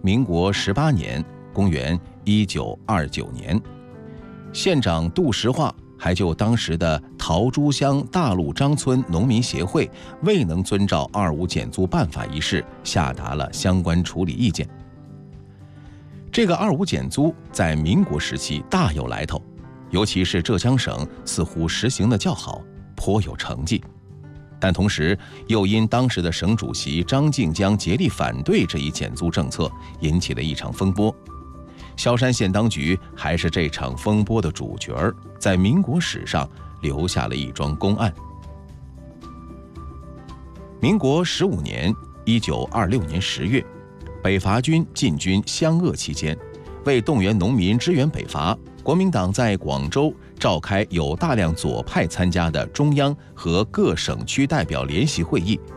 民国18年，公元1929年，县长杜石化还就当时的桃珠乡大路张村农民协会未能遵照25减租办法一事下达了相关处理意见。这个25减租在民国时期大有来头，尤其是浙江省似乎实行的较好，颇有成绩。但同时又因当时的省主席张静江竭力反对这一减租政策，引起了一场风波。萧山县当局还是这场风波的主角，在民国史上留下了一桩公案。民国15年，1926年10月，北伐军进军湘鄂期间，为动员农民支援北伐，国民党在广州召开有大量左派参加的中央和各省区代表联席会议，